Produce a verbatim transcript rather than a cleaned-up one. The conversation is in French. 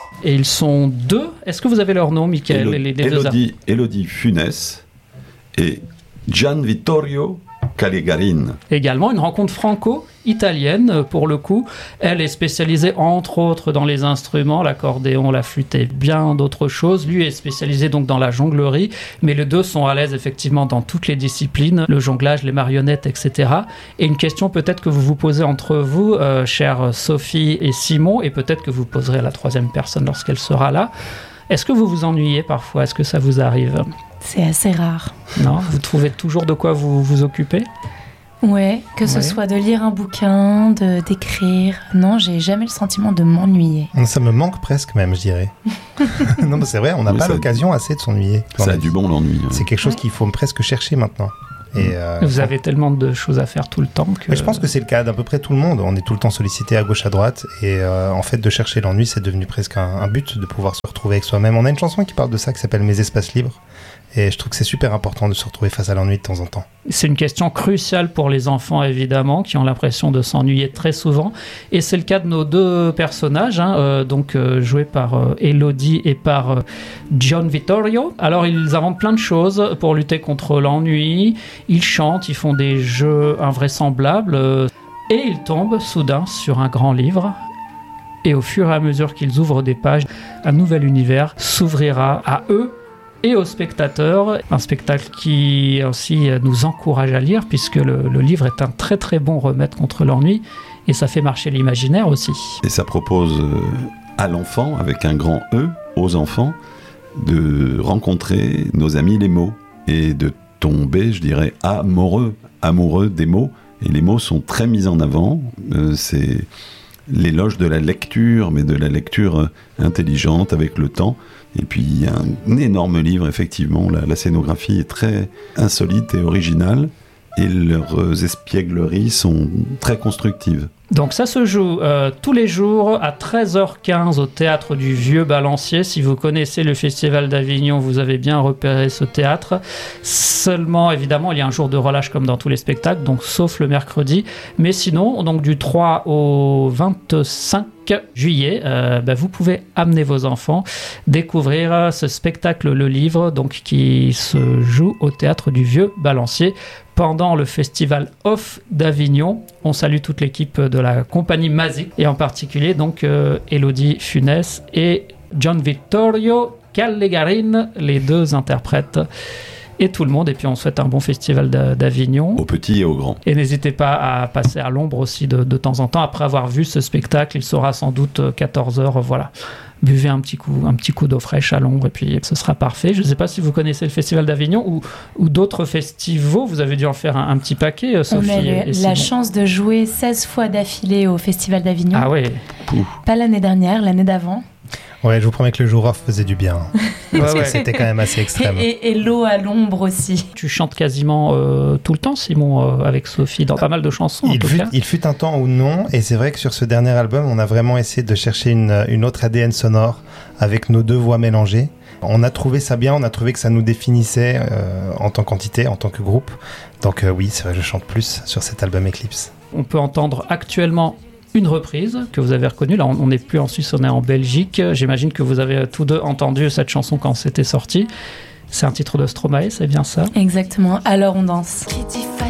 Et ils sont deux. Est-ce que vous avez leur nom, Michael? Élodie, les, les Élodie, Élodie Funès et Gian Vittorio Callegarin. Également une rencontre franco-italienne pour le coup. Elle est spécialisée entre autres dans les instruments, l'accordéon, la flûte et bien d'autres choses. Lui est spécialisé donc dans la jonglerie, mais les deux sont à l'aise effectivement dans toutes les disciplines, le jonglage, les marionnettes, et cetera. Et une question peut-être que vous vous posez entre vous, euh, chères Sophie et Simon, et peut-être que vous poserez à la troisième personne lorsqu'elle sera là. Est-ce que vous vous ennuyez parfois? Est-ce que ça vous arrive? C'est assez rare. Non, vous trouvez toujours de quoi vous vous occuper? Ouais, que ce Ouais. soit de lire un bouquin, de, d'écrire. Non, j'ai jamais le sentiment de m'ennuyer. Ça me manque presque même, je dirais. Non, mais c'est vrai, on n'a Oui, pas ça- l'occasion assez de s'ennuyer. dans Ça la a du vie. bon l'ennui. hein. C'est quelque chose Ouais. qu'il faut presque chercher maintenant. Et, euh, Vous avez tellement de choses à faire tout le temps que... Mais je pense que c'est le cas d'à peu près tout le monde. On est tout le temps sollicité à gauche, à droite. Et euh, en fait, de chercher l'ennui, c'est devenu presque un, un but de pouvoir se retrouver avec soi-même. On a une chanson qui parle de ça, qui s'appelle Mes espaces libres. Et je trouve que c'est super important de se retrouver face à l'ennui de temps en temps. C'est une question cruciale pour les enfants, évidemment, qui ont l'impression de s'ennuyer très souvent. Et c'est le cas de nos deux personnages, hein, euh, donc euh, joués par euh, Élodie et par euh, Gian Vittorio. Alors, ils inventent plein de choses pour lutter contre l'ennui. Ils chantent, ils font des jeux invraisemblables. euh, et ils tombent soudain sur un grand livre. Et au fur et à mesure qu'ils ouvrent des pages, un nouvel univers s'ouvrira à eux et aux spectateurs. Un spectacle qui aussi nous encourage à lire, puisque le, le livre est un très très bon remède contre l'ennui, et ça fait marcher l'imaginaire aussi. Et ça propose euh, à l'enfant, avec un grand E, aux enfants, de rencontrer nos amis les mots et de tomber, je dirais, amoureux, amoureux des mots. Et les mots sont très mis en avant. Euh, c'est l'éloge de la lecture, mais de la lecture euh, intelligente avec le temps. Et puis il y a un énorme livre, effectivement. La, la scénographie est très insolite et originale. Et leurs espiègleries sont très constructives. Donc ça se joue euh, tous les jours à treize heures quinze au Théâtre du Vieux Balancier. Si vous connaissez le Festival d'Avignon, vous avez bien repéré ce théâtre. Seulement, évidemment, il y a un jour de relâche comme dans tous les spectacles, donc sauf le mercredi. Mais sinon, donc du trois au vingt-cinq juillet, euh, bah, vous pouvez amener vos enfants découvrir ce spectacle, le livre, donc qui se joue au Théâtre du Vieux Balancier pendant le festival Off d'Avignon. On salue toute l'équipe de la compagnie Mazik et en particulier donc euh, Élodie Funès et Gian Vittorio Callegarin, les deux interprètes, et tout le monde. Et puis on souhaite un bon festival d'A- d'Avignon. Aux petits et aux grands. Et n'hésitez pas à passer à l'ombre aussi de, de temps en temps. Après avoir vu ce spectacle, il sera sans doute quatorze heures. Voilà. Buvez un petit coup, un petit coup d'eau fraîche à l'ombre et puis ce sera parfait. Je ne sais pas si vous connaissez le Festival d'Avignon ou, ou d'autres festivals. Vous avez dû en faire un, un petit paquet, Sophie. On a et eu Simon. la chance de jouer seize fois d'affilée au Festival d'Avignon. Ah ouais. Pas l'année dernière, l'année d'avant. Ouais, je vous promets que le jour off faisait du bien. Parce Ouais, ouais. que c'était quand même assez Et, extrême. et- et l'eau à l'ombre aussi. Tu chantes quasiment euh, tout le temps, Simon, euh, avec Sophie, dans pas mal de chansons en Il tout fut, cas. il fut un temps où non, et c'est vrai que sur ce dernier album, on a vraiment essayé de chercher une, une autre A D N sonore avec nos deux voix mélangées. On a trouvé ça bien, on a trouvé que ça nous définissait euh, en tant qu'entité, en tant que groupe. Donc euh, oui, c'est vrai, je chante plus sur cet album Eclipse. On peut entendre actuellement une reprise que vous avez reconnue. Là, on n'est plus en Suisse, on est en Belgique. J'imagine que vous avez tous deux entendu cette chanson quand c'était sorti. C'est un titre de Stromae, c'est bien ça? Exactement. Alors on danse. Qui dit